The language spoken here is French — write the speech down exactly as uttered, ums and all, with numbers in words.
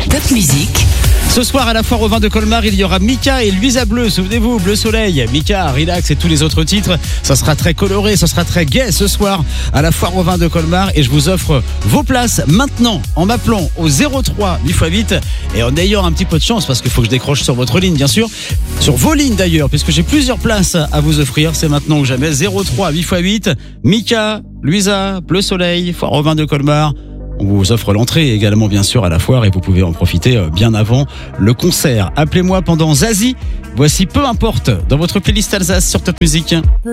Top Musique. Ce soir à la foire au vin de Colmar, il y aura Mika et Luisa Bleu. Souvenez-vous, Bleu Soleil, Mika, Relax et tous les autres titres. Ça sera très coloré, ça sera très gai ce soir à la foire au vin de Colmar. Et je vous offre vos places maintenant en m'appelant au zéro trois huit fois huit et en ayant un petit peu de chance parce qu'il faut que je décroche sur votre ligne, bien sûr. Sur vos lignes d'ailleurs, puisque j'ai plusieurs places à vous offrir. C'est maintenant ou jamais. zéro trois huit fois huit. Mika, Luisa, Bleu Soleil, foire au vin de Colmar. On vous offre l'entrée également bien sûr à la foire et vous pouvez en profiter bien avant le concert. Appelez-moi pendant Zazie. Voici Peu importe dans votre playlist Alsace sur Top Musique.